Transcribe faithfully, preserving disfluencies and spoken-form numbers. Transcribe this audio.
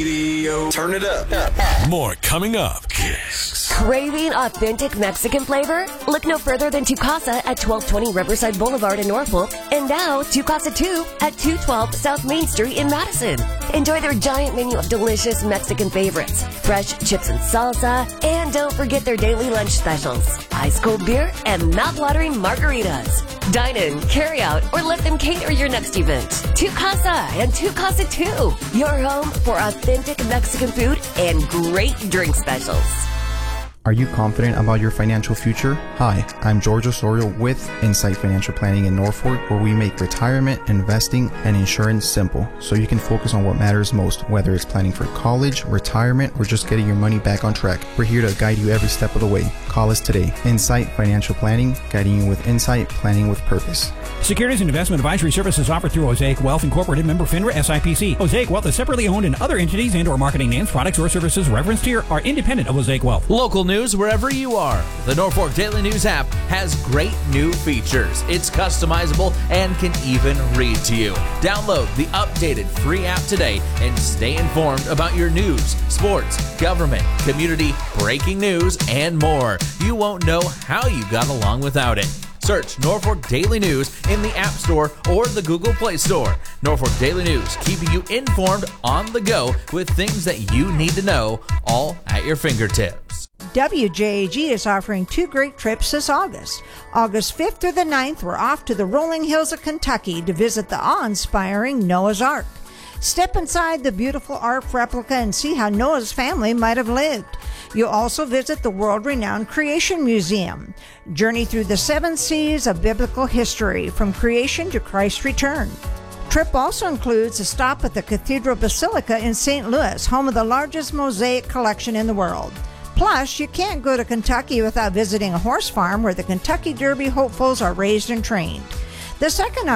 Turn it up. More coming up. Craving authentic Mexican flavor? Look no further than Tu Casa at twelve twenty Riverside Boulevard in Norfolk, and now Tu Casa two at two twelve South Main Street in Madison. Enjoy their giant menu of delicious Mexican favorites, fresh chips and salsa, and don't forget their daily lunch specials, ice cold beer, and mouth-watering margaritas. Dine in, carry out, or let them cater your next event. Tu Casa and Tu Casa two, your home for authentic Mexican food and great drink specials. Are you confident about your financial future? Hi, I'm George Osorio with Insight Financial Planning in Norfolk, where we make retirement, investing, and insurance simple so you can focus on what matters most, whether it's planning for college, retirement, or just getting your money back on track. We're here to guide you every step of the way. Call us today. Insight Financial Planning, guiding you with insight, planning with purpose. Securities and investment advisory services offered through Osaic Wealth Incorporated, member FINRA S I P C. Osaic Wealth is separately owned, and other entities and or marketing names, products, or services referenced here are independent of Osaic Wealth. Local news wherever you are. The Norfolk Daily News app has great new features. It's customizable and can even read to you. Download the updated free app today and stay informed about your news, sports, government, community, breaking news, and more. You won't know how you got along without it. Search Norfolk Daily News in the App Store or the Google Play Store. Norfolk Daily News, keeping you informed on the go with things that you need to know, all at your fingertips. W J A G is offering two great trips this August. August fifth through the ninth, we're off to the rolling hills of Kentucky to visit the awe-inspiring Noah's Ark. Step inside the beautiful Ark replica and see how Noah's family might have lived. You'll also visit the world-renowned Creation Museum. Journey through the seven seas of biblical history, from creation to Christ's return. Trip also includes a stop at the Cathedral Basilica in Saint Louis, home of the largest mosaic collection in the world. Plus, you can't go to Kentucky without visiting a horse farm where the Kentucky Derby hopefuls are raised and trained. The second